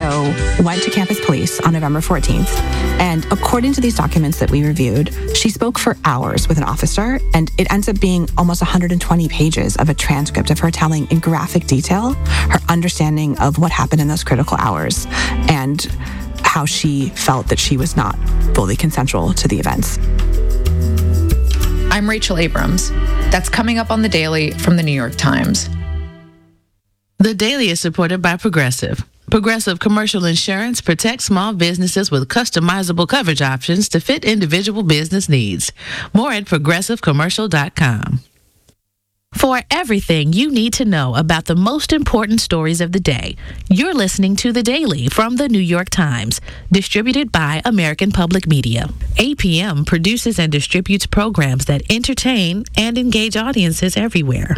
also went to campus police on November 14th. And according to these documents that we reviewed, she spoke for hours with an officer, and it ends up being almost 120 pages of a transcript of her telling in graphic detail her understanding of what happened in those critical hours and how she felt that she was not fully consensual to the events. I'm Rachel Abrams. That's coming up on The Daily from The New York Times. The Daily is supported by Progressive. Progressive Commercial Insurance protects small businesses with customizable coverage options to fit individual business needs. More at progressivecommercial.com. For everything you need to know about the most important stories of the day, you're listening to The Daily from The New York Times, distributed by American Public Media. APM produces and distributes programs that entertain and engage audiences everywhere.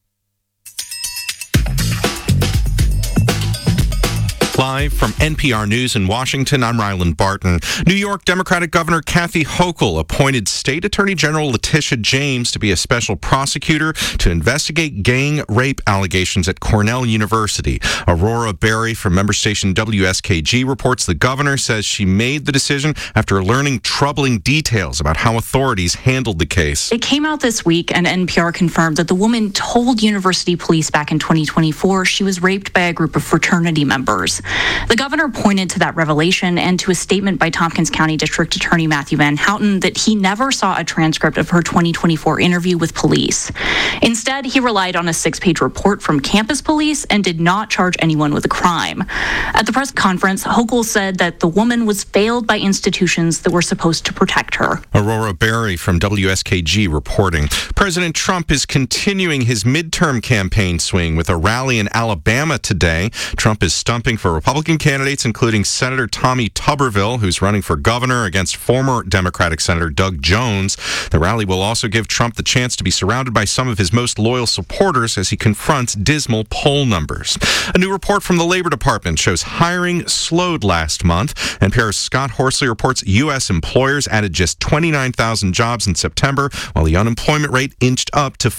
Live from NPR News in Washington, I'm Ryland Barton. New York Democratic Governor Kathy Hochul appointed State Attorney General Letitia James to be a special prosecutor to investigate gang rape allegations at Cornell University. Aurora Berry from member station WSKG reports the governor says she made the decision after learning troubling details about how authorities handled the case. It came out this week, and NPR confirmed that the woman told university police back in 2024 she was raped by a group of fraternity members. The governor pointed to that revelation and to a statement by Tompkins County District Attorney Matthew Van Houten that he never saw a transcript of her 2024 interview with police. Instead, he relied on a 6-page report from campus police and did not charge anyone with a crime. At the press conference, Hochul said that the woman was failed by institutions that were supposed to protect her. Aurora Berry from WSKG reporting. President Trump is continuing his midterm campaign swing with a rally in Alabama today. Trump is stumping for Republican candidates, including Senator Tommy Tuberville, who's running for governor against former Democratic Senator Doug Jones. The rally will also give Trump the chance to be surrounded by some of his most loyal supporters as he confronts dismal poll numbers. A new report from the Labor Department shows hiring slowed last month. NPR's Scott Horsley reports U.S. employers added just 29,000 jobs in September, while the unemployment rate inched up to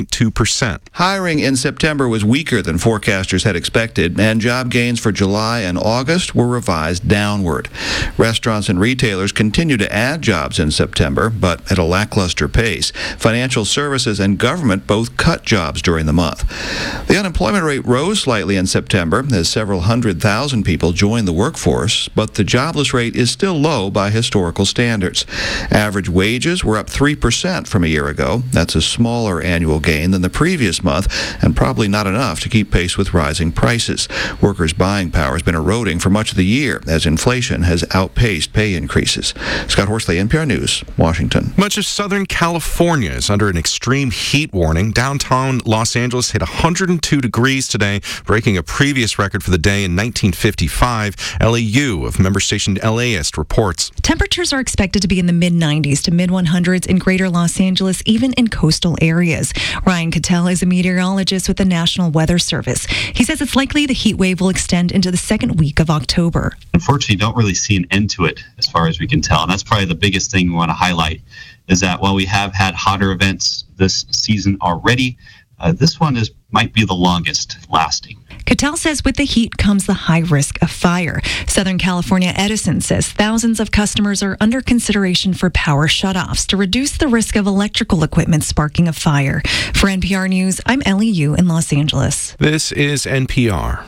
4.2%. Hiring in September was weaker than forecasters had expected, and job gains for July and August were revised downward. Restaurants and retailers continue to add jobs in September, but at a lackluster pace. Financial services and government both cut jobs during the month. The unemployment rate rose slightly in September as several 100,000 people joined the workforce, but the jobless rate is still low by historical standards. Average wages were up 3% from a year ago. That's a smaller annual gain than the previous month, and probably not enough to keep pace with rising prices. Workers' buying power has been eroding for much of the year as inflation has outpaced pay increases. Scott Horsley, NPR News, Washington. Much of Southern California is under an extreme heat warning. Downtown Los Angeles hit 102 degrees today, breaking a previous record for the day in 1955. LAU of member station LAist reports. Temperatures are expected to be in the mid-90s to mid-100s in greater Los Angeles, even in coastal areas. Ryan Cattell is a meteorologist with the National Weather Service. He says it's likely the heat wave will extend into the second week of October. Unfortunately, don't really see an end to it as far as we can tell. And that's probably the biggest thing we want to highlight is that while we have had hotter events this season already, this one might be the longest lasting. Cattell says with the heat comes the high risk of fire. Southern California Edison says thousands of customers are under consideration for power shutoffs to reduce the risk of electrical equipment sparking a fire. For NPR News, I'm Ellie Yu in Los Angeles. This is NPR.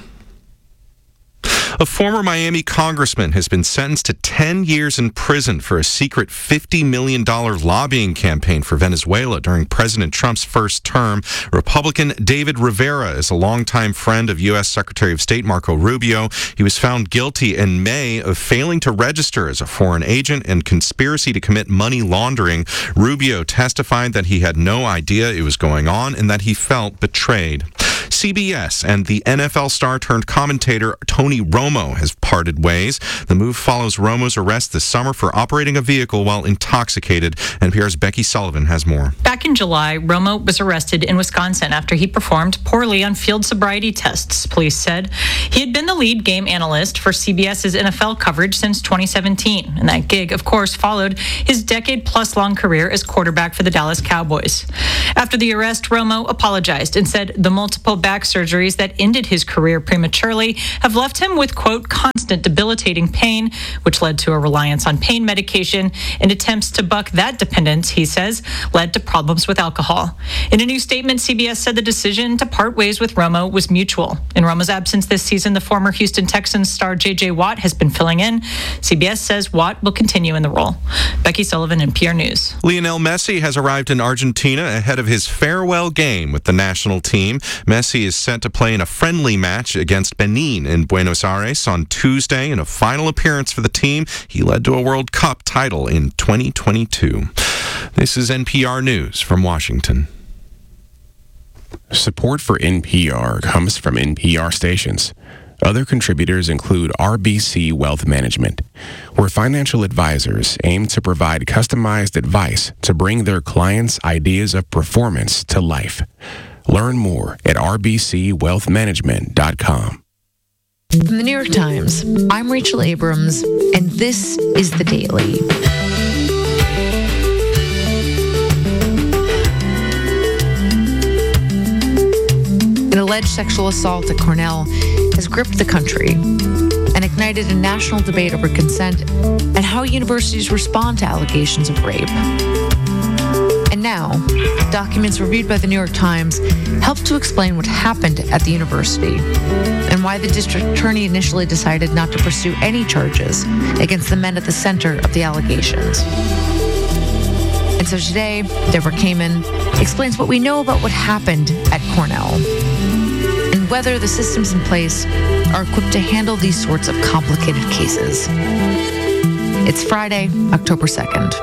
A former Miami congressman has been sentenced to 10 years in prison for a secret $50 million lobbying campaign for Venezuela during President Trump's first term. Republican David Rivera is a longtime friend of U.S. Secretary of State Marco Rubio. He was found guilty in May of failing to register as a foreign agent and conspiracy to commit money laundering. Rubio testified that he had no idea it was going on and that he felt betrayed. CBS and the NFL star turned commentator Tony Romo has parted ways. The move follows Romo's arrest this summer for operating a vehicle while intoxicated. NPR's Becky Sullivan has more. Back in July, Romo was arrested in Wisconsin after he performed poorly on field sobriety tests, police said. He had been the lead game analyst for CBS's NFL coverage since 2017, and that gig, of course, followed his decade-plus long career as quarterback for the Dallas Cowboys. After the arrest, Romo apologized and said the multiple back surgeries that ended his career prematurely have left him with, quote, constant debilitating pain, which led to a reliance on pain medication, and attempts to buck that dependence, he says, led to problems with alcohol. In a new statement, CBS said the decision to part ways with Romo was mutual. In Romo's absence this season, the former Houston Texans star J.J. Watt has been filling in. CBS says Watt will continue in the role. Becky Sullivan, NPR News. Lionel Messi has arrived in Argentina ahead of his farewell game with the national team. Messi is set to play in a friendly match against Benin in Buenos Aires on Tuesday in a final appearance for the team. He led to a World Cup title in 2022. This is NPR News from Washington. Support for NPR comes from NPR stations. Other contributors include RBC Wealth Management, where financial advisors aim to provide customized advice to bring their clients' ideas of performance to life. Learn more at rbcwealthmanagement.com. From the New York Times, I'm Rachel Abrams, and this is The Daily. An alleged sexual assault at Cornell has gripped the country and ignited a national debate over consent and how universities respond to allegations of rape. And now, documents reviewed by the New York Times help to explain what happened at the university and why the district attorney initially decided not to pursue any charges against the men at the center of the allegations. And so today, Deborah Kamen explains what we know about what happened at Cornell and whether the systems in place are equipped to handle these sorts of complicated cases. It's Friday, October 2nd.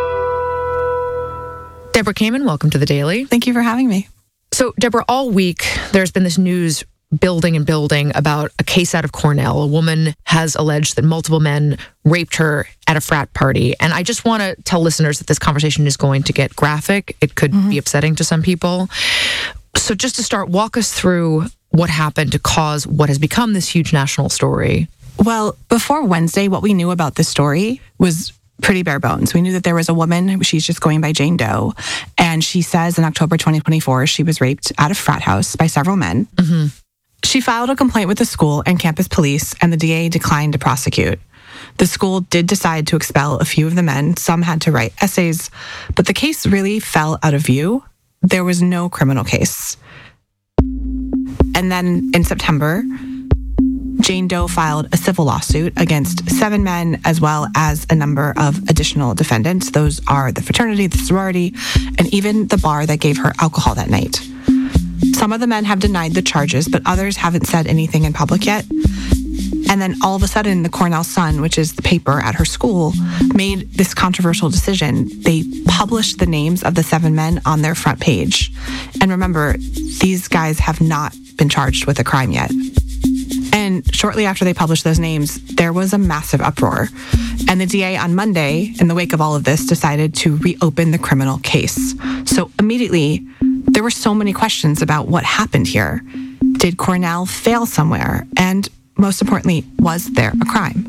Deborah Kamen, welcome to The Daily. Thank you for having me. So, Deborah, all week there's been this news building and building about a case out of Cornell. A woman has alleged that multiple men raped her at a frat party. And I just want to tell listeners that this conversation is going to get graphic. It could be upsetting to some people. So just to start, walk us through what happened to cause what has become this huge national story. Well, before Wednesday, what we knew about this story was pretty bare bones. We knew that there was a woman, she's just going by Jane Doe, and she says in October 2024, she was raped at a frat house by several men. Mm-hmm. She filed a complaint with the school and campus police, and the DA declined to prosecute. The school did decide to expel a few of the men. Some had to write essays, but the case really fell out of view. There was no criminal case. And then in September, Jane Doe filed a civil lawsuit against 7 men as well as a number of additional defendants. Those are the fraternity, the sorority, and even the bar that gave her alcohol that night. Some of the men have denied the charges, but others haven't said anything in public yet. And then all of a sudden, the Cornell Sun, which is the paper at her school, made this controversial decision. They published the names of the 7 men on their front page. And remember, these guys have not been charged with a crime yet. And shortly after they published those names, there was a massive uproar. And the DA on Monday, in the wake of all of this, decided to reopen the criminal case. So immediately, there were so many questions about what happened here. Did Cornell fail somewhere? And most importantly, was there a crime?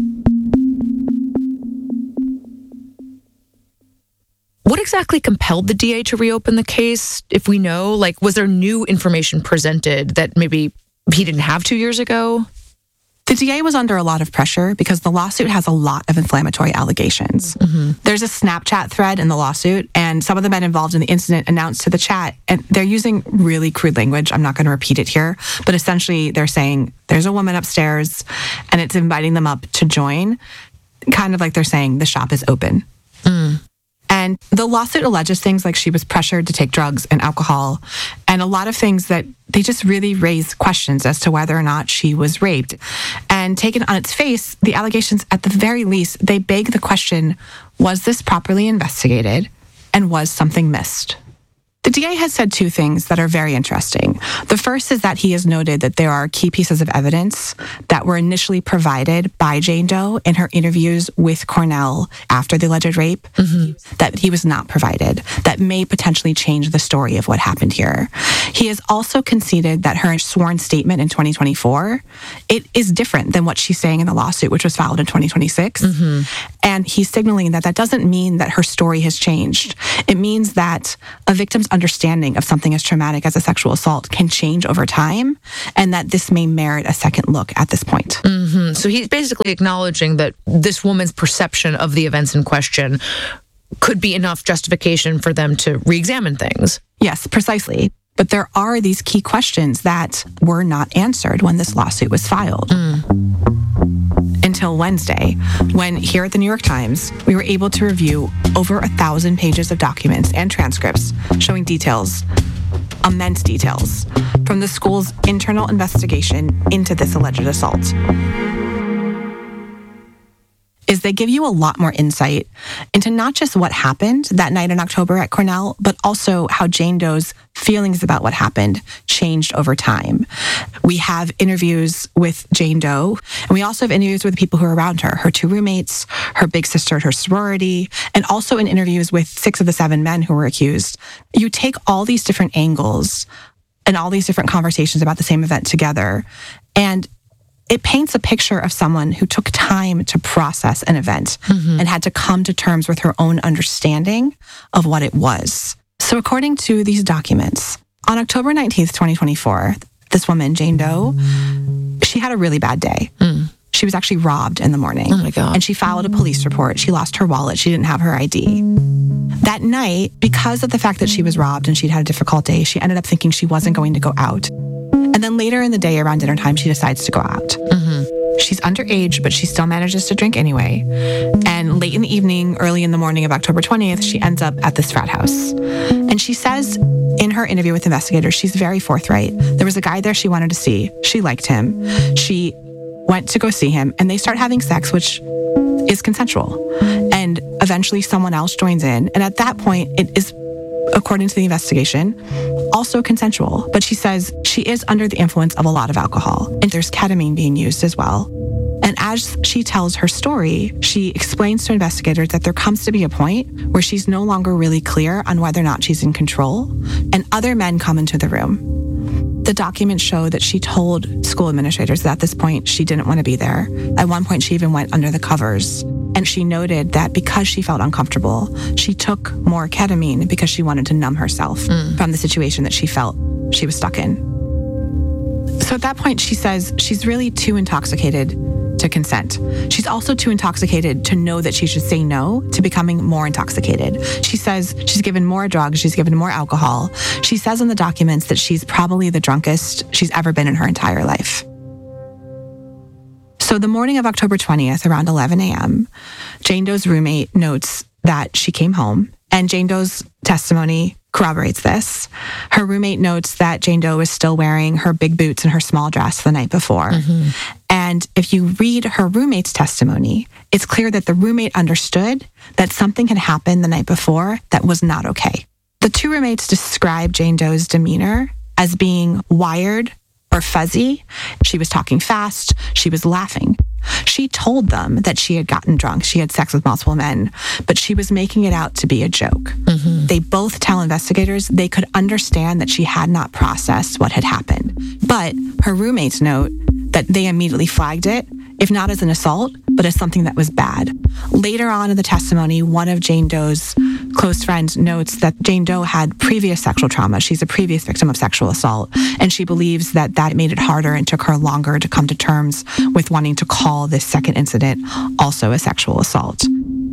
What exactly compelled the DA to reopen the case, if we know? Like, was there new information presented that maybe he didn't have 2 years ago? The DA was under a lot of pressure because the lawsuit has a lot of inflammatory allegations. Mm-hmm. There's a Snapchat thread in the lawsuit, and some of the men involved in the incident announced to the chat, and they're using really crude language. I'm not going to repeat it here, but essentially they're saying there's a woman upstairs, and it's inviting them up to join, kind of like they're saying the shop is open. Mm. And the lawsuit alleges things like she was pressured to take drugs and alcohol, and a lot of things that they just really raise questions as to whether or not she was raped. And taken on its face, the allegations, at the very least, they beg the question, was this properly investigated, and was something missed? The DA has said two things that are very interesting. The first is that he has noted that there are key pieces of evidence that were initially provided by Jane Doe in her interviews with Cornell after the alleged rape that he was not provided, that may potentially change the story of what happened here. He has also conceded that her sworn statement in 2024, it is different than what she's saying in the lawsuit, which was filed in 2026. And he's signaling that that doesn't mean that her story has changed. It means that a victim's understanding of something as traumatic as a sexual assault can change over time, and that this may merit a second look at this point. So he's basically acknowledging that this woman's perception of the events in question could be enough justification for them to re-examine things. Yes, precisely. But there are these key questions that were not answered when this lawsuit was filed. Until Wednesday, when here at the New York Times, we were able to review over 1,000 pages of documents and transcripts showing details, immense details, from the school's internal investigation into this alleged assault. Is they give you a lot more insight into not just what happened that night in October at Cornell, but also how Jane Doe's feelings about what happened changed over time. We have interviews with Jane Doe, and we also have interviews with the people who are around her two roommates, her big sister at her sorority, and also in interviews with 6 of the 7 men who were accused. You take all these different angles and all these different conversations about the same event together, and it paints a picture of someone who took time to process an event and had to come to terms with her own understanding of what it was. So according to these documents, on October 19th, 2024, this woman, Jane Doe, she had a really bad day. She was actually robbed in the morning. Oh my God. And she filed a police report. She lost her wallet. She didn't have her ID. That night, because of the fact that she was robbed and she'd had a difficult day, she ended up thinking she wasn't going to go out. And then later in the day, around dinner time, she decides to go out. She's underage, but she still manages to drink anyway. And late in the evening, early in the morning of October 20th, she ends up at this frat house. And she says in her interview with investigators, she's very forthright. There was a guy there she wanted to see. She liked him. She went to go see him, and they start having sex, which is consensual. And eventually someone else joins in. And at that point, it is, according to the investigation, also consensual. But she says she is under the influence of a lot of alcohol, and there's ketamine being used as well. And as she tells her story, she explains to investigators that there comes to be a point where she's no longer really clear on whether or not she's in control, and other men come into the room. The documents show that she told school administrators that at this point she didn't want to be there. At one point, she even went under the covers. And she noted that because she felt uncomfortable, she took more ketamine because she wanted to numb herself from the situation that she felt she was stuck in. So at that point, she says she's really too intoxicated to consent. She's also too intoxicated to know that she should say no to becoming more intoxicated. She says she's given more drugs, she's given more alcohol. She says in the documents that she's probably the drunkest she's ever been in her entire life. So the morning of October 20th, around 11 a.m., Jane Doe's roommate notes that she came home, and Jane Doe's testimony corroborates this. Her roommate notes that Jane Doe was still wearing her big boots and her small dress the night before. And if you read her roommate's testimony, it's clear that the roommate understood that something had happened the night before that was not okay. The two roommates described Jane Doe's demeanor as being wired or fuzzy. She was talking fast. She was laughing. She told them that she had gotten drunk. She had sex with multiple men, but she was making it out to be a joke. They both tell investigators they could understand that she had not processed what had happened. But her roommates note that they immediately flagged it, if not as an assault, but as something that was bad. Later on in the testimony, one of Jane Doe's close friends notes that Jane Doe had previous sexual trauma. She's a previous victim of sexual assault, and she believes that that made it harder and took her longer to come to terms with wanting to call this second incident also a sexual assault.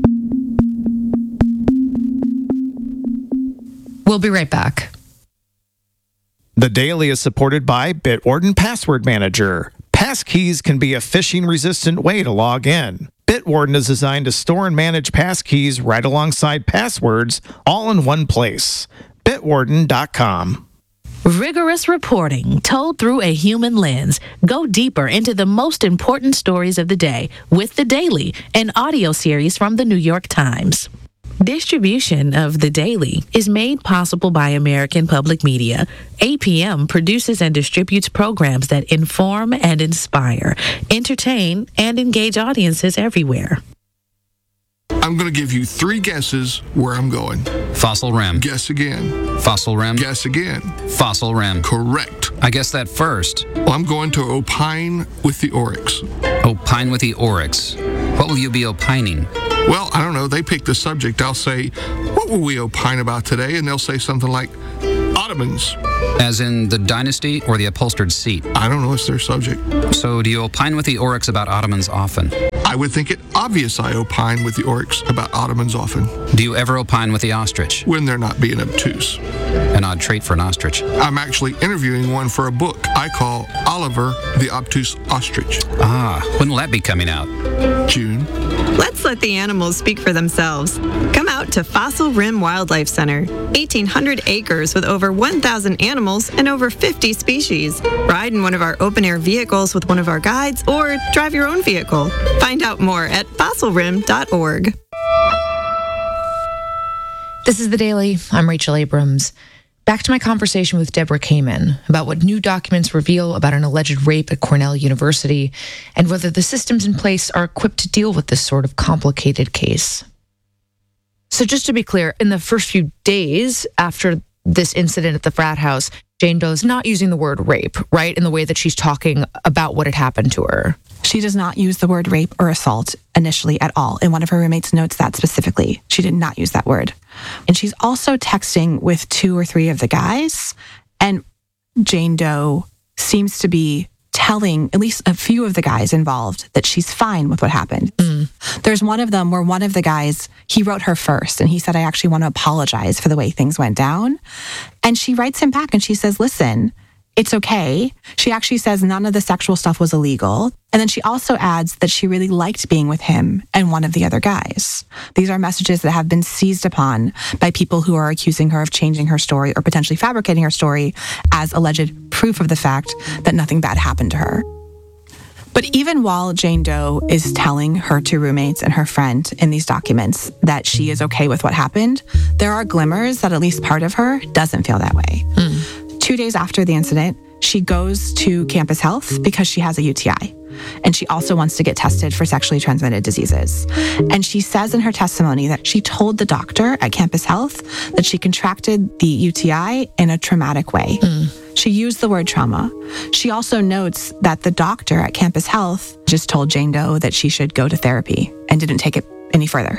We'll be right back. The Daily is supported by Bitwarden Password Manager. Passkeys can be a phishing-resistant way to log in. Bitwarden is designed to store and manage passkeys right alongside passwords, all in one place. Bitwarden.com. Rigorous reporting told through a human lens. Go deeper into the most important stories of the day with The Daily, an audio series from the New York Times. Distribution of The Daily is made possible by American Public Media. APM produces and distributes programs that inform and inspire, entertain, and engage audiences everywhere. I'm going to give you 3 guesses where I'm going. Fossil Rim. Guess again. Fossil Rim. Guess again. Fossil Rim. Correct. I guessed that first. Well, I'm going to opine with the Oryx. Opine with the Oryx. What will you be opining? Well, I don't know. They pick the subject. I'll say, what will we opine about today? And they'll say something like, Ottomans. As in the dynasty or the upholstered seat? I don't know. It's their subject. So do you opine with the Oryx about Ottomans often? I would think it obvious I opine with the Oryx about Ottomans often. Do you ever opine with the ostrich? When they're not being obtuse. An odd trait for an ostrich. I'm actually interviewing one for a book I call Oliver the Obtuse Ostrich. Ah, when will that be coming out? June. Let's let the animals speak for themselves. Come out to Fossil Rim Wildlife Center. 1,800 acres with over 1,000 animals and over 50 species. Ride in one of our open-air vehicles with one of our guides or drive your own vehicle. Find out more at fossilrim.org. This is The Daily. I'm Rachel Abrams. Back to my conversation with Deborah Kamen about what new documents reveal about an alleged rape at Cornell University and whether the systems in place are equipped to deal with this sort of complicated case. So just to be clear, in the first few days after this incident at the frat house, Jane Doe is not using the word rape, right, in the way that she's talking about what had happened to her. She does not use the word rape or assault initially at all. And one of her roommates notes that specifically. She did not use that word. And she's also texting with 2 or 3 of the guys. And Jane Doe seems to be telling at least a few of the guys involved that she's fine with what happened. There's one of them where one of the guys, he wrote her first and he said, I actually want to apologize for the way things went down. And she writes him back and she says, listen, it's okay. She actually says none of the sexual stuff was illegal. And then she also adds that she really liked being with him and one of the other guys. These are messages that have been seized upon by people who are accusing her of changing her story or potentially fabricating her story as alleged proof of the fact that nothing bad happened to her. But even while Jane Doe is telling her 2 roommates and her friend in these documents that she is okay with what happened, there are glimmers that at least part of her doesn't feel that way. 2 days after the incident, she goes to Campus Health because she has a UTI. And she also wants to get tested for sexually transmitted diseases. And she says in her testimony that she told the doctor at Campus Health that she contracted the UTI in a traumatic way. She used the word trauma. She also notes that the doctor at Campus Health just told Jane Doe that she should go to therapy and didn't take it any further.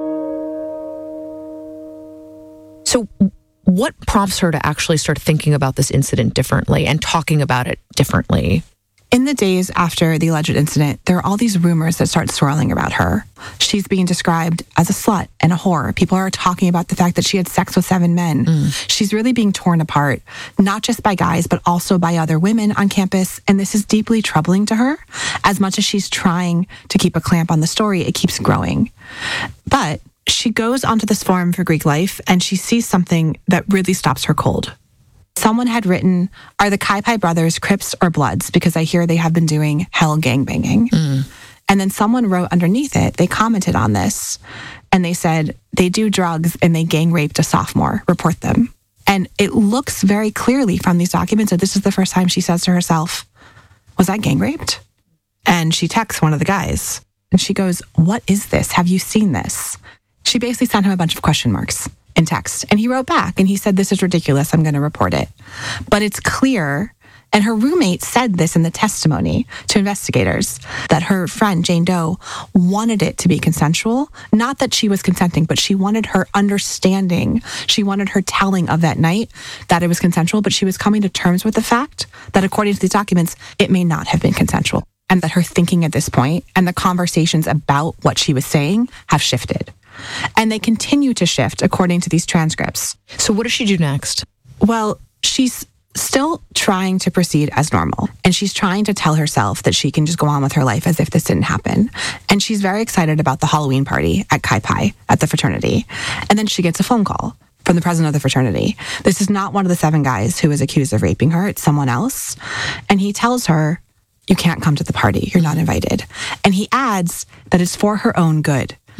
So what prompts her to actually start thinking about this incident differently and talking about it differently? In the days after the alleged incident, there are all these rumors that start swirling about her. She's being described as a slut and a whore. People are talking about the fact that she had sex with 7 men. She's really being torn apart, not just by guys, but also by other women on campus. And this is deeply troubling to her. As much as she's trying to keep a clamp on the story, it keeps growing. But she goes onto this forum for Greek life and she sees something that really stops her cold. Someone had written, are the Kai Pai brothers Crips or Bloods? Because I hear they have been doing hell gangbanging. And then someone wrote underneath it, they commented on this, and they said, they do drugs and they gang raped a sophomore, report them. And it looks very clearly from these documents that this is the first time she says to herself, was I gang raped? And she texts one of the guys, and she goes, what is this? Have you seen this? She basically sent him a bunch of question marks in text. And he wrote back and he said, this is ridiculous. I'm going to report it. But it's clear, and her roommate said this in the testimony to investigators, that her friend Jane Doe wanted it to be consensual. Not that she was consenting, but she wanted her understanding. She wanted her telling of that night that it was consensual, but she was coming to terms with the fact that according to these documents, it may not have been consensual. And that her thinking at this point and the conversations about what she was saying have shifted. And they continue to shift according to these transcripts. So what does she do next? Well, she's still trying to proceed as normal. And she's trying to tell herself that she can just go on with her life as if this didn't happen. And she's very excited about the Halloween party at Kai Pai at the fraternity. And then she gets a phone call from the president of the fraternity. This is not one of the 7 guys who was accused of raping her. It's someone else. And he tells her, you can't come to the party. You're not invited. And he adds that it's for her own good.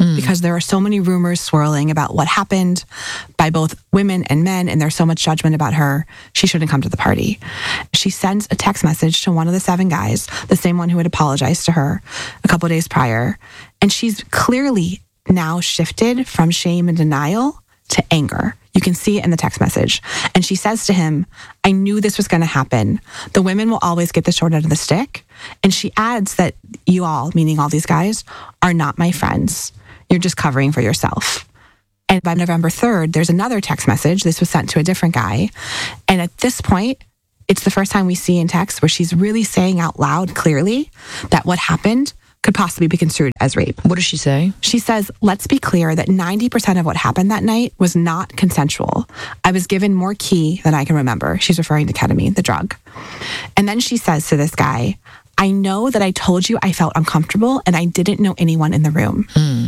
because there are so many rumors swirling about what happened by both women and men, and there's so much judgment about her. She shouldn't come to the party. She sends a text message to one of the 7 guys, the same one who had apologized to her a couple of days prior, and she's clearly now shifted from shame and denial to anger. You can see it in the text message. And she says to him, I knew this was going to happen. The women will always get the short end of the stick. And she adds that you all, meaning all these guys, are not my friends. You're just covering for yourself. And by November 3rd, there's another text message. This was sent to a different guy. And at this point, it's the first time we see in text where she's really saying out loud clearly that what happened could possibly be construed as rape. What does she say? She says, let's be clear that 90% of what happened that night was not consensual. I was given more key than I can remember. She's referring to ketamine, the drug. And then she says to this guy, I know that I told you I felt uncomfortable and I didn't know anyone in the room.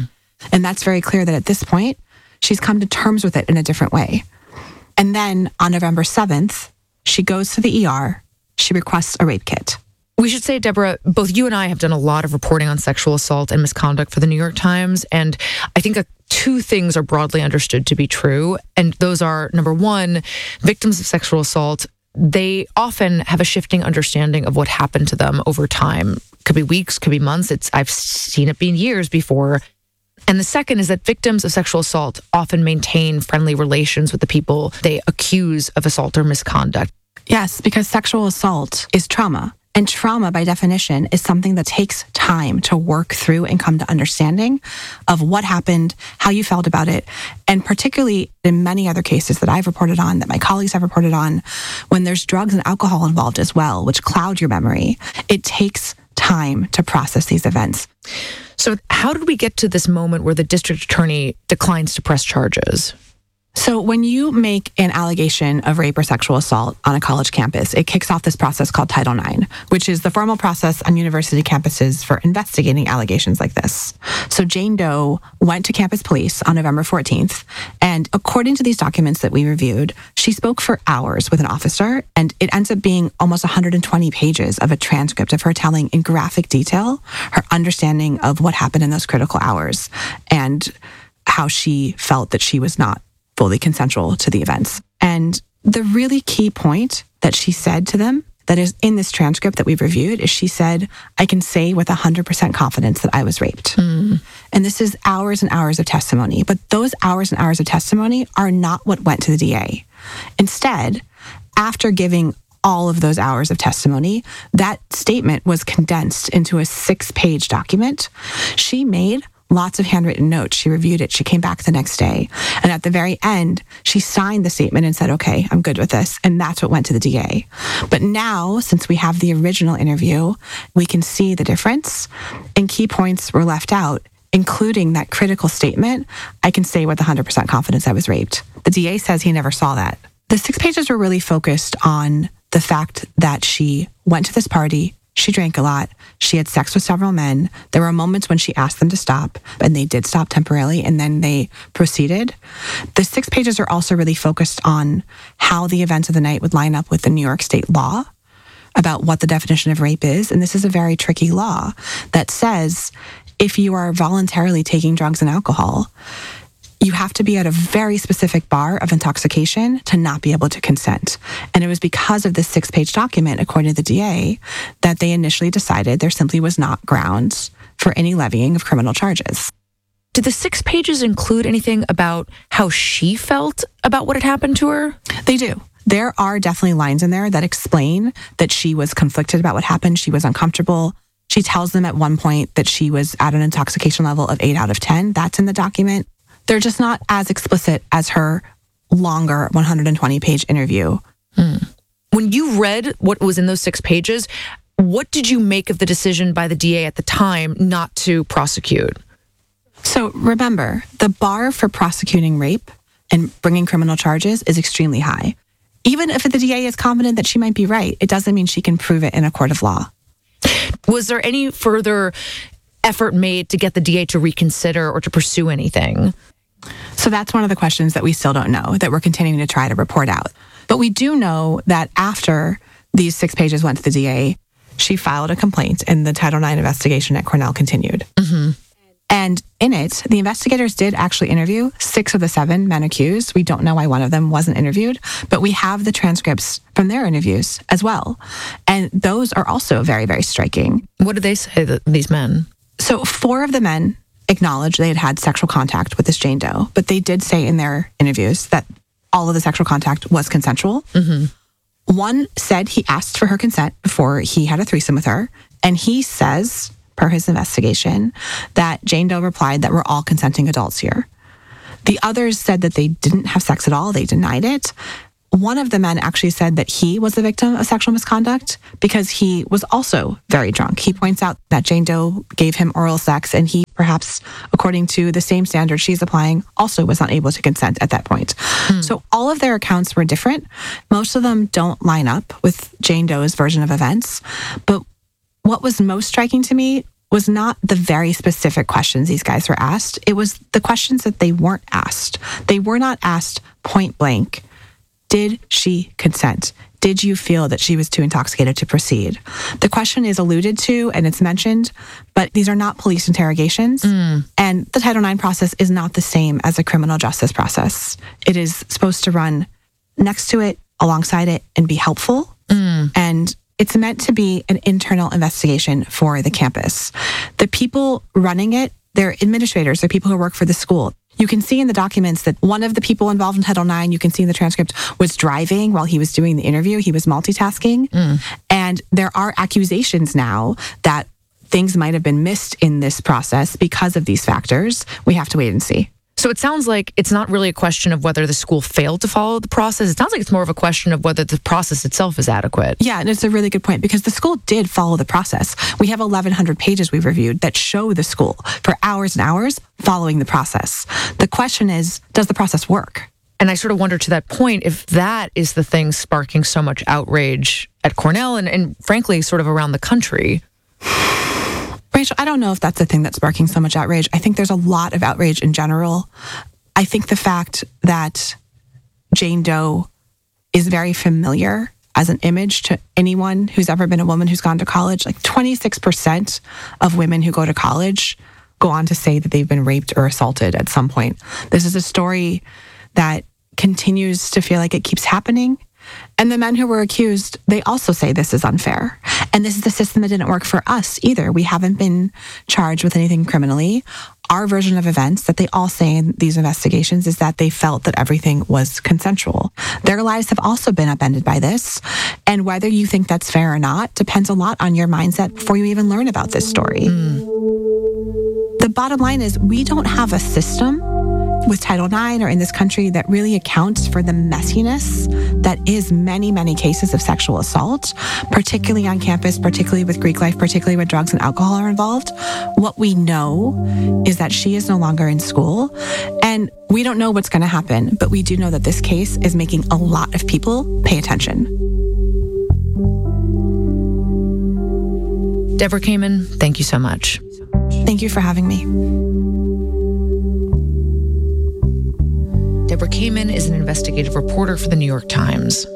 And that's very clear that at this point, she's come to terms with it in a different way. And then on November 7th, she goes to the ER. She requests a rape kit. We should say, Deborah, both you and I have done a lot of reporting on sexual assault and misconduct for the New York Times. And I think that 2 things are broadly understood to be true. And those are, number one, victims of sexual assault, they often have a shifting understanding of what happened to them over time. Could be weeks, could be months. I've seen it being years before. And the second is that victims of sexual assault often maintain friendly relations with the people they accuse of assault or misconduct. Yes, because sexual assault is trauma. And trauma, by definition, is something that takes time to work through and come to understanding of what happened, how you felt about it. And particularly in many other cases that I've reported on, that my colleagues have reported on, when there's drugs and alcohol involved as well, which cloud your memory, it takes time to process these events. So how did we get to this moment where the district attorney declines to press charges? So when you make an allegation of rape or sexual assault on a college campus, it kicks off this process called Title IX, which is the formal process on university campuses for investigating allegations like this. So Jane Doe went to campus police on November 14th, and according to these documents that we reviewed, she spoke for hours with an officer, and it ends up being almost 120 pages of a transcript of her telling in graphic detail her understanding of what happened in those critical hours and how she felt that she was not fully consensual to the events. And the really key point that she said to them that is in this transcript that we've reviewed is she said, I can say with 100% confidence that I was raped. And this is hours and hours of testimony. But those hours and hours of testimony are not what went to the DA. Instead, after giving all of those hours of testimony, that statement was condensed into a 6-page document. She made lots of handwritten notes. She reviewed it. She came back the next day. And at the very end, she signed the statement and said, okay, I'm good with this. And that's what went to the DA. But now, since we have the original interview, we can see the difference. And key points were left out, including that critical statement, I can say with 100% confidence I was raped. The DA says he never saw that. The 6 pages were really focused on the fact that she went to this party, she drank a lot, she had sex with several men. There were moments when she asked them to stop, and they did stop temporarily, and then they proceeded. The 6 pages are also really focused on how the events of the night would line up with the New York State law about what the definition of rape is. And this is a very tricky law that says if you are voluntarily taking drugs and alcohol, you have to be at a very specific bar of intoxication to not be able to consent. And it was because of this 6-page document, according to the DA, that they initially decided there simply was not grounds for any levying of criminal charges. Did the 6 pages include anything about how she felt about what had happened to her? They do. There are definitely lines in there that explain that she was conflicted about what happened. She was uncomfortable. She tells them at one point that she was at an intoxication level of 8 out of 10. That's in the document. They're just not as explicit as her longer 120-page interview. When you read what was in those 6 pages, what did you make of the decision by the DA at the time not to prosecute? So remember, the bar for prosecuting rape and bringing criminal charges is extremely high. Even if the DA is confident that she might be right, it doesn't mean she can prove it in a court of law. Was there any further effort made to get the DA to reconsider or to pursue anything? So that's one of the questions that we still don't know, that we're continuing to try to report out. But we do know that after these 6 pages went to the DA, she filed a complaint and the Title IX investigation at Cornell continued. And in it, the investigators did actually interview 6 of the 7 men accused. We don't know why one of them wasn't interviewed, but we have the transcripts from their interviews as well. And those are also very, very striking. What did they say, these men? So 4 of the men acknowledged they had had sexual contact with this Jane Doe, but they did say in their interviews that all of the sexual contact was consensual. Mm-hmm. One said he asked for her consent before he had a threesome with her, and he says, per his investigation, that Jane Doe replied that we're all consenting adults here. The others said that they didn't have sex at all. They denied it. One of the men actually said that he was the victim of sexual misconduct because he was also very drunk. He points out that Jane Doe gave him oral sex, and he, perhaps according to the same standard she's applying, also was not able to consent at that point. So all of their accounts were different. Most of them don't line up with Jane Doe's version of events. But what was most striking to me was not the very specific questions these guys were asked. It was the questions that they weren't asked. They were not asked point blank, did she consent? Did you feel that she was too intoxicated to proceed? The question is alluded to and it's mentioned, but these are not police interrogations. And the Title IX process is not the same as a criminal justice process. It is supposed to run next to it, alongside it, and be helpful. And it's meant to be an internal investigation for the campus. The people running it, they're administrators, they're people who work for the school. You can see in the documents that one of the people involved in Title IX, you can see in the transcript, was driving while he was doing the interview. He was multitasking. And there are accusations now that things might have been missed in this process because of these factors. We have to wait and see. So it sounds like it's not really a question of whether the school failed to follow the process. It sounds like it's more of a question of whether the process itself is adequate. Yeah, and it's a really good point because the school did follow the process. We have 1,100 pages we've reviewed that show the school for hours and hours following the process. The question is, does the process work? And I sort of wonder to that point if that is the thing sparking so much outrage at Cornell and frankly, sort of around the country. Rachel, I don't know if that's the thing that's sparking so much outrage. I think there's a lot of outrage in general. I think the fact that Jane Doe is very familiar as an image to anyone who's ever been a woman who's gone to college, like 26% of women who go to college go on to say that they've been raped or assaulted at some point. This is a story that continues to feel like it keeps happening. And the men who were accused, they also say this is unfair. And this is the system that didn't work for us either. We haven't been charged with anything criminally. Our version of events that they all say in these investigations is that they felt that everything was consensual. Their lives have also been upended by this. And whether you think that's fair or not depends a lot on your mindset before you even learn about this story. The bottom line is we don't have a system with Title IX or in this country that really accounts for the messiness that is many, many cases of sexual assault, particularly on campus, particularly with Greek life, particularly when drugs and alcohol are involved. What we know is that she is no longer in school, and we don't know what's going to happen, but we do know that this case is making a lot of people pay attention. Deborah Kamen, thank you so much. Thank you for having me. Deborah Kamen is an investigative reporter for the New York Times.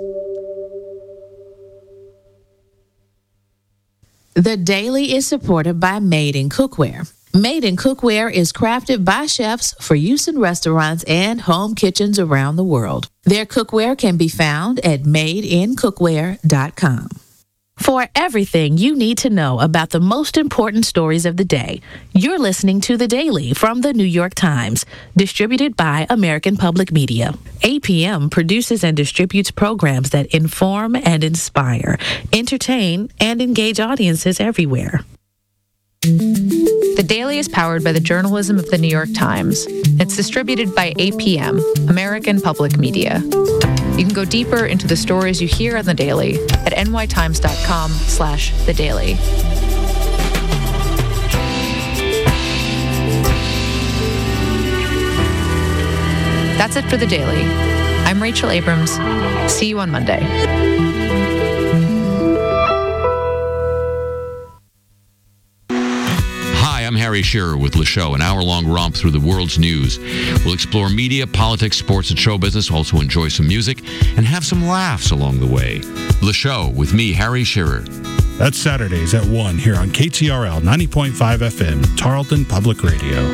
The Daily is supported by Made in Cookware. Made in Cookware is crafted by chefs for use in restaurants and home kitchens around the world. Their cookware can be found at madeincookware.com. For everything you need to know about the most important stories of the day, you're listening to The Daily from The New York Times, distributed by American Public Media. APM produces and distributes programs that inform and inspire, entertain, and engage audiences everywhere. The Daily is powered by the journalism of The New York Times. It's distributed by APM, American Public Media. You can go deeper into the stories you hear on The Daily at nytimes.com/The Daily. That's it for The Daily. I'm Rachel Abrams. See you on Monday. Hi, I'm Harry Harry Shearer with Le Show, an hour-long romp through the world's news. We'll explore media, politics, sports, and show business, also enjoy some music, and have some laughs along the way. Le Show with me, Harry Shearer. That's Saturdays at 1 here on KTRL 90.5 FM, Tarleton Public Radio.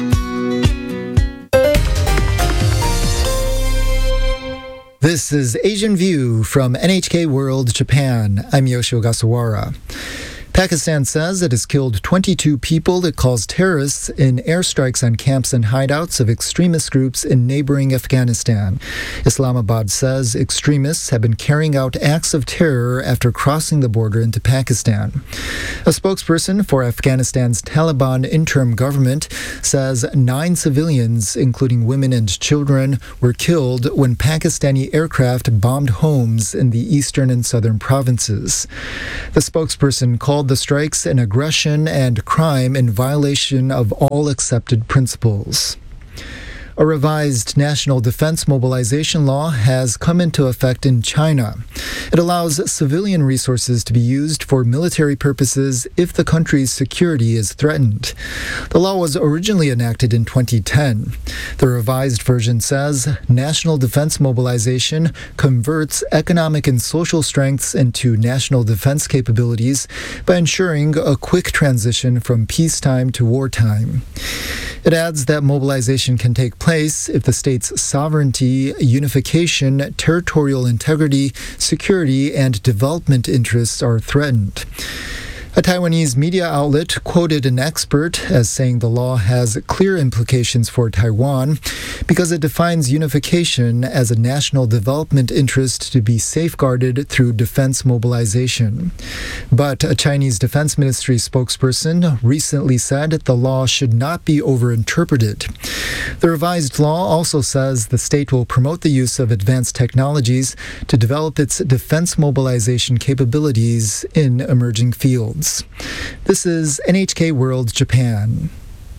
This is Asian View from NHK World Japan. I'm Yoshio Ogasawara. Pakistan says it has killed 22 people it calls terrorists in airstrikes on camps and hideouts of extremist groups in neighboring Afghanistan. Islamabad says extremists have been carrying out acts of terror after crossing the border into Pakistan. A spokesperson for Afghanistan's Taliban interim government says 9 civilians, including women and children, were killed when Pakistani aircraft bombed homes in the eastern and southern provinces. The spokesperson called the strikes an aggression and crime in violation of all accepted principles. A revised national defense mobilization law has come into effect in China. It allows civilian resources to be used for military purposes if the country's security is threatened. The law was originally enacted in 2010. The revised version says national defense mobilization converts economic and social strengths into national defense capabilities by ensuring a quick transition from peacetime to wartime. It adds that mobilization can take place if the state's sovereignty, unification, territorial integrity, security, and development interests are threatened. A Taiwanese media outlet quoted an expert as saying the law has clear implications for Taiwan because it defines unification as a national development interest to be safeguarded through defense mobilization. But a Chinese Defense Ministry spokesperson recently said the law should not be overinterpreted. The revised law also says the state will promote the use of advanced technologies to develop its defense mobilization capabilities in emerging fields. This is NHK World Japan.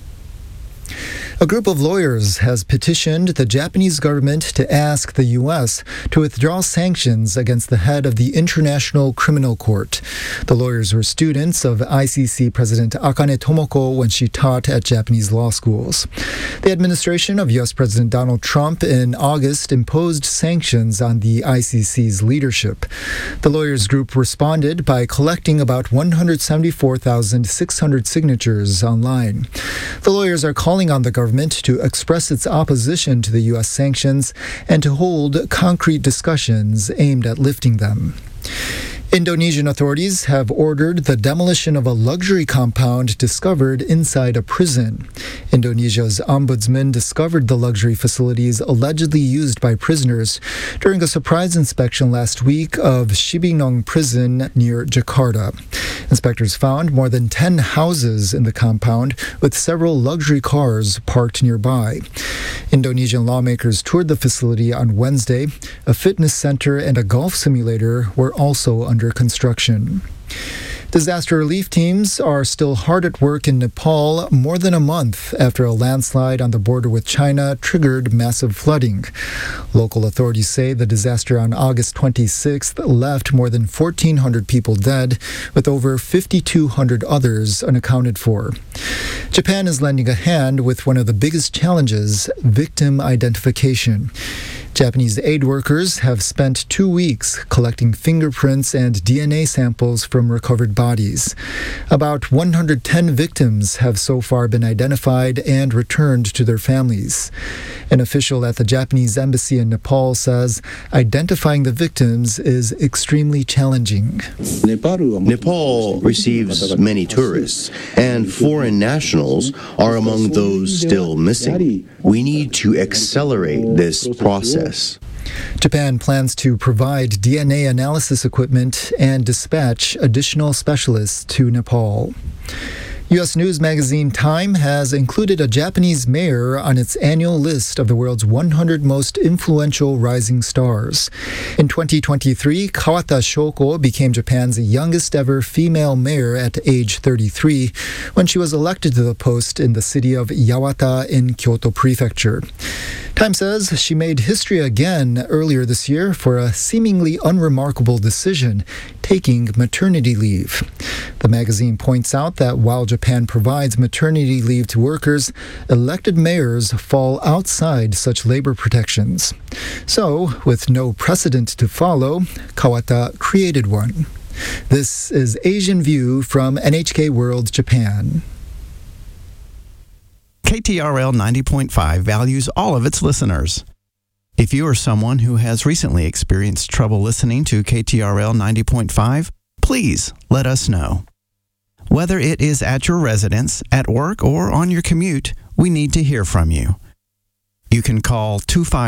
A group of lawyers has petitioned the Japanese government to ask the U.S. to withdraw sanctions against the head of the International Criminal Court. The lawyers were students of ICC President Akane Tomoko when she taught at Japanese law schools. The administration of U.S. President Donald Trump in August imposed sanctions on the ICC's leadership. The lawyers group responded by collecting about 174,600 signatures online. The lawyers are calling on the government to express its opposition to the U.S. sanctions and to hold concrete discussions aimed at lifting them. Indonesian authorities have ordered the demolition of a luxury compound discovered inside a prison. Indonesia's ombudsman discovered the luxury facilities allegedly used by prisoners during a surprise inspection last week of Cibinong prison near Jakarta. Inspectors found more than 10 houses in the compound with several luxury cars parked nearby. Indonesian lawmakers toured the facility on Wednesday. A fitness center and a golf simulator were also under construction. Disaster relief teams are still hard at work in Nepal more than a month after a landslide on the border with China triggered massive flooding. Local authorities say the disaster on August 26th left more than 1,400 people dead, with over 5,200 others unaccounted for. Japan is lending a hand with one of the biggest challenges, victim identification. Japanese aid workers have spent 2 weeks collecting fingerprints and DNA samples from recovered bodies. About 110 victims have so far been identified and returned to their families. An official at the Japanese embassy in Nepal says identifying the victims is extremely challenging. Nepal receives many tourists, and foreign nationals are among those still missing. We need to accelerate this process. Japan plans to provide DNA analysis equipment and dispatch additional specialists to Nepal. U.S. news magazine Time has included a Japanese mayor on its annual list of the world's 100 most influential rising stars. In 2023, Kawata Shoko became Japan's youngest ever female mayor at age 33 when she was elected to the post in the city of Yawata in Kyoto Prefecture. Time says she made history again earlier this year for a seemingly unremarkable decision, taking maternity leave. The magazine points out that while Japan provides maternity leave to workers, elected mayors fall outside such labor protections. So, with no precedent to follow, Kawata created one. This is Asian View from NHK World Japan. KTRL 90.5 values all of its listeners. If you are someone who has recently experienced trouble listening to KTRL 90.5, please let us know. Whether it is at your residence, at work, or on your commute, we need to hear from you. You can call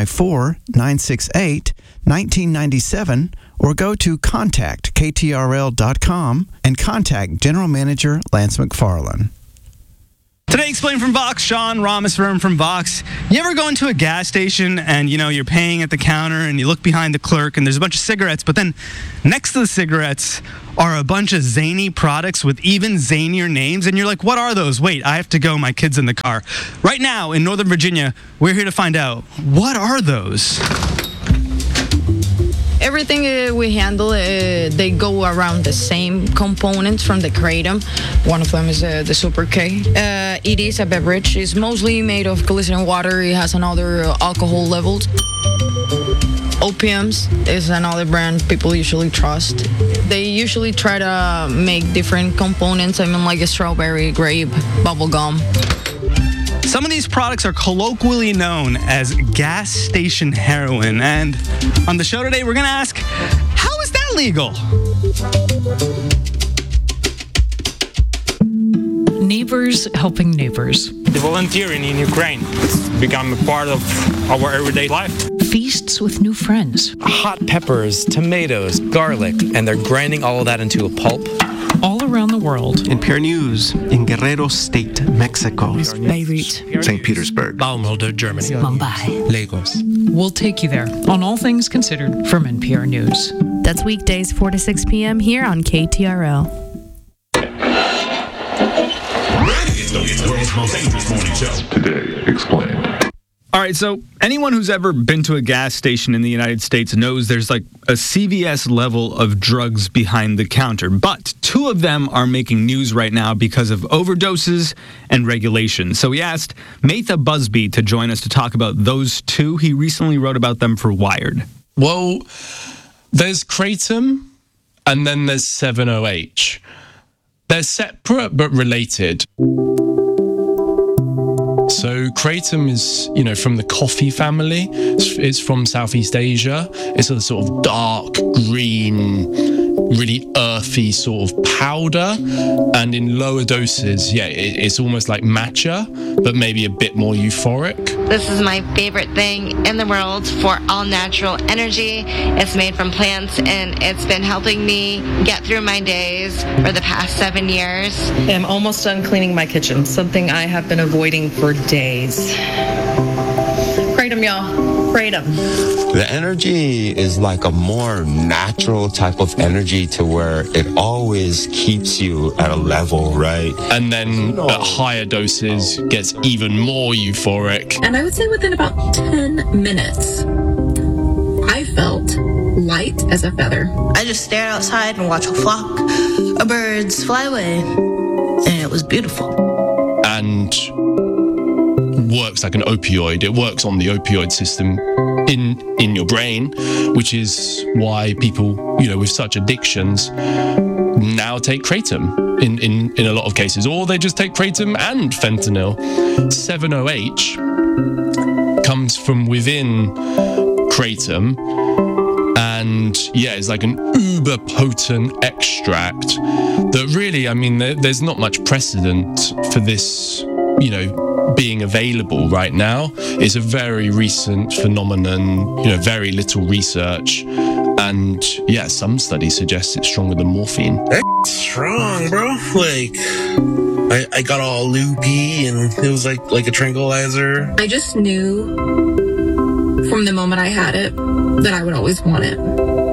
254-968-1997 or go to contactKTRL.com and contact General Manager Lance McFarlane. Today, Explain from Vox, Sean Ramaswamy from Vox. You ever go into a gas station and, you're paying at the counter and you look behind the clerk and there's a bunch of cigarettes, but then next to the cigarettes are a bunch of zany products with even zanier names, and you're like, what are those? Wait, I have to go, my kid's in the car. Right now, in Northern Virginia, we're here to find out, what are those? Everything we handle, they go around the same components from the Kratom. One of them is the Super K. It is a beverage. It's mostly made of glycerin water. It has another alcohol levels. Opiums is another brand people usually trust. They usually try to make different components. Like a strawberry, grape, bubble gum. Some of these products are colloquially known as gas station heroin, and on the show today, we're going to ask, how is that legal? Neighbors helping neighbors. The volunteering in Ukraine has become a part of our everyday life. Feasts with new friends. Hot peppers, tomatoes, garlic, and they're grinding all of that into a pulp. All around the world. NPR News in Guerrero State, Mexico. Beirut. St. Petersburg. Baumoldor, Germany. Mumbai. Lagos. We'll take you there on All Things Considered from NPR News. That's weekdays 4 to 6 p.m. here on KTRL. It's the world's most dangerous morning show. Today, Explained. All right, so anyone who's ever been to a gas station in the United States knows there's like a CVS level of drugs behind the counter. But two of them are making news right now because of overdoses and regulations. So we asked Matha Busby to join us to talk about those two. He recently wrote about them for Wired. Well, there's Kratom and then there's 7-OH. They're separate but related. So Kratom is, from the coffee family. It's from Southeast Asia. It's a sort of dark green, really earthy sort of powder. And in lower doses, it's almost like matcha, but maybe a bit more euphoric. This is my favorite thing in the world for all natural energy. It's made from plants, and it's been helping me get through my days for the past 7 years. I'm almost done cleaning my kitchen, something I have been avoiding for days. Kratom, y'all. Kratom. The energy is like a more natural type of energy to where it always keeps you at a level, right? And then at higher doses gets even more euphoric. And I would say within about 10 minutes, I felt light as a feather. I just stared outside and watched a flock of birds fly away, and it was beautiful. And works like an opioid. It works on the opioid system in your brain, which is why people, with such addictions now take Kratom in a lot of cases, or they just take Kratom and fentanyl. 7-OH comes from within Kratom, and it's like an uber potent extract that really, there's not much precedent for this, being available right now. It's a very recent phenomenon, very little research, and some studies suggest it's stronger than morphine. That's strong, bro. I got all loopy, and it was like a tranquilizer. I just knew from the moment I had it that I would always want it.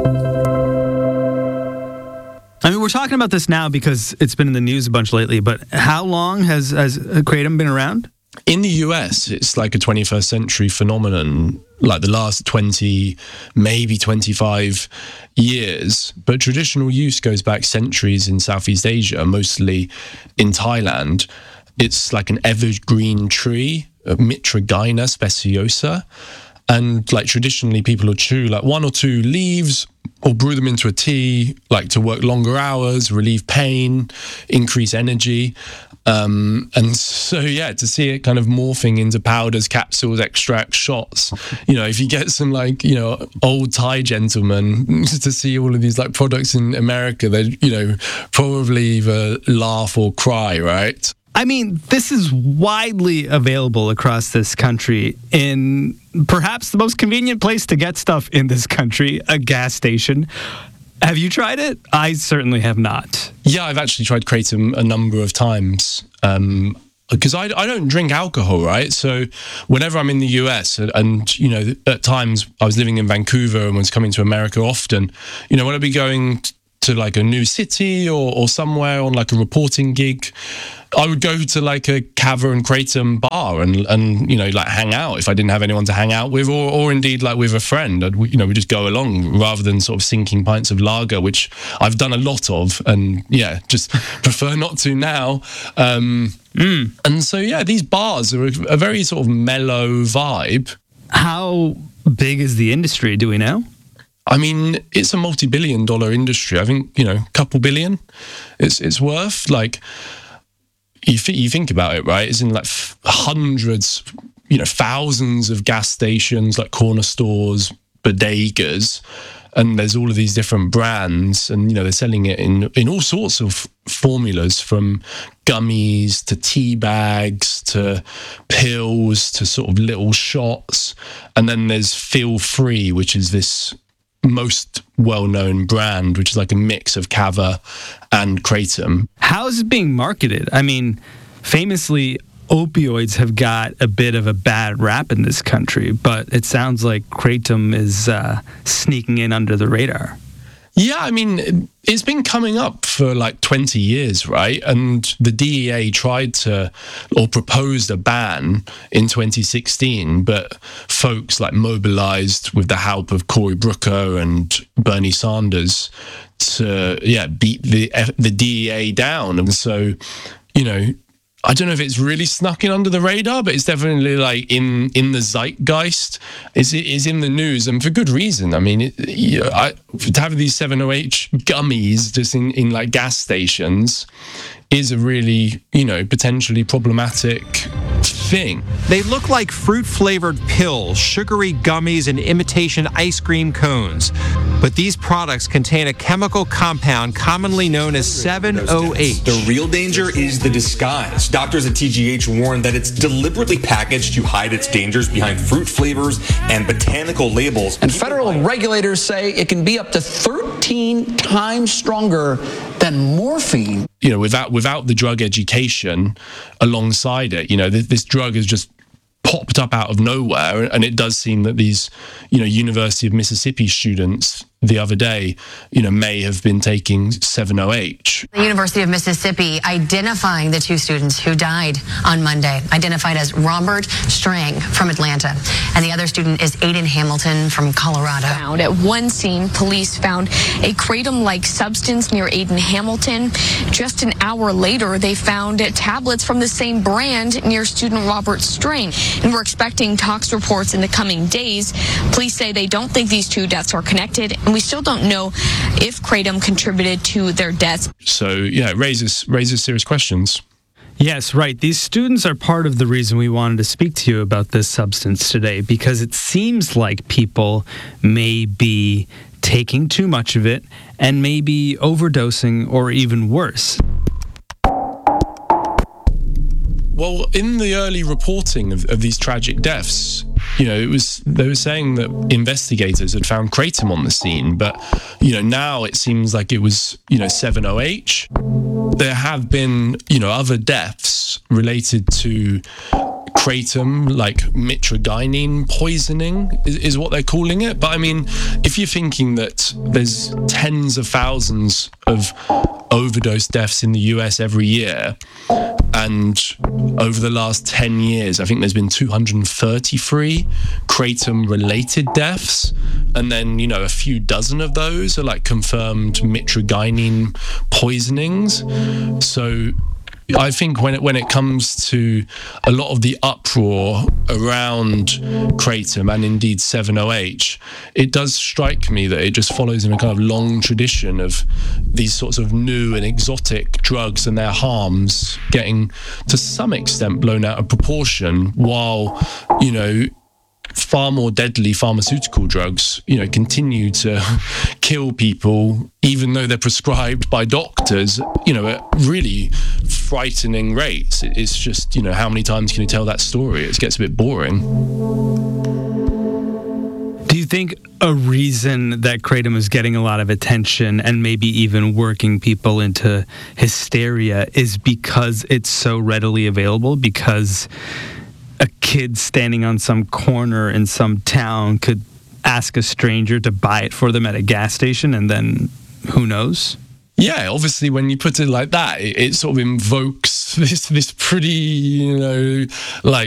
We're talking about this now because it's been in the news a bunch lately, but how long has Kratom been around? In the US, it's like a 21st century phenomenon, like the last 20, maybe 25 years. But traditional use goes back centuries in Southeast Asia, mostly in Thailand. It's like an evergreen tree, Mitragyna speciosa. And like traditionally people will chew like 1 or 2 leaves or brew them into a tea, like to work longer hours, relieve pain, increase energy. And so, yeah, to see it kind of morphing into powders, capsules, extracts, shots, you know, if you get some like, you know, old Thai gentlemen to see all of these like products in America, they'd, you know, probably either laugh or cry, right? I mean, this is widely available across this country in perhaps the most convenient place to get stuff in this country, a gas station. Have you tried it? I certainly have not. Yeah, I've actually tried Kratom a number of times. Because I don't drink alcohol, right? So whenever I'm in the US and, you know, at times I was living in Vancouver and was coming to America often, you know, when I'd be going to like a new city or somewhere on like a reporting gig, I would go to like a Kava and Kratom bar and you know, like hang out if I didn't have anyone to hang out with, or indeed like with a friend. You know, we just go along rather than sort of sinking pints of lager, which I've done a lot of, and yeah, just prefer not to now. And so yeah, these bars are a very sort of mellow vibe. How big is the industry? Do we know? I mean, it's a multi-billion-dollar industry. I think, you know, a couple billion it's worth. Like, you think about it, right? It's in like hundreds, you know, thousands of gas stations, like corner stores, bodegas, and there's all of these different brands, and, you know, they're selling it in all sorts of formulas, from gummies to tea bags to pills to sort of little shots. And then there's Feel Free, which is this most well-known brand, which is like a mix of Kava and Kratom. How is it being marketed? I mean, famously, opioids have got a bit of a bad rap in this country, but it sounds like Kratom is sneaking in under the radar. Yeah, I mean, it's been coming up for like 20 years, right? And the DEA tried to, or proposed a ban in 2016, but folks like mobilized with the help of Cory Booker and Bernie Sanders to, beat the DEA down. And so, you know, I don't know if it's really snuck in under the radar, but it's definitely like in the zeitgeist. It's in the news, and for good reason. I mean, to have these 7-OH gummies just in like gas stations is a really, you know, potentially problematic thing. They look like fruit-flavored pills, sugary gummies, and imitation ice cream cones. But these products contain a chemical compound commonly known as 7-OH. The real danger is the disguise. Doctors at TGH warn that it's deliberately packaged to hide its dangers behind fruit flavors and botanical labels. And federal regulators say it can be up to 13 times stronger than morphine. You know, without the drug education alongside it, you know, this drug has just popped up out of nowhere, and it does seem that these, you know, University of Mississippi students the other day, you know, may have been taking 7-OH. The University of Mississippi identifying the 2 students who died on Monday, identified as Robert Strang from Atlanta, and the other student is Aiden Hamilton from Colorado. At one scene, police found a kratom-like substance near Aiden Hamilton. Just an hour later, they found tablets from the same brand near student Robert Strang, and we're expecting tox reports in the coming days. Police say they don't think these 2 deaths are connected, and we still don't know if kratom contributed to their deaths. So, yeah, it raises serious questions. Yes, right. These students are part of the reason we wanted to speak to you about this substance today, because it seems like people may be taking too much of it and maybe overdosing or even worse. Well, in the early reporting of these tragic deaths, you know, they were saying that investigators had found kratom on the scene, but, you know, now it seems like it was, you know, 7-OH. There have been, you know, other deaths related to kratom, like mitragynine poisoning is what they're calling it. But I mean, if you're thinking that there's tens of thousands of overdose deaths in the US every year, and over the last 10 years, I think there's been 233 kratom-related deaths, and then, a few dozen of those are like confirmed mitragynine poisonings. So I think when it comes to a lot of the uproar around kratom and indeed 7-OH, it does strike me that it just follows in a kind of long tradition of these sorts of new and exotic drugs and their harms getting to some extent blown out of proportion, while, far more deadly pharmaceutical drugs, continue to kill people, even though they're prescribed by doctors, at really frightening rates. It's just, how many times can you tell that story? It gets a bit boring. Do you think a reason that kratom is getting a lot of attention and maybe even working people into hysteria is because it's so readily available? Because a kid standing on some corner in some town could ask a stranger to buy it for them at a gas station, and then who knows? Yeah, obviously, when you put it like that, it sort of invokes this pretty, like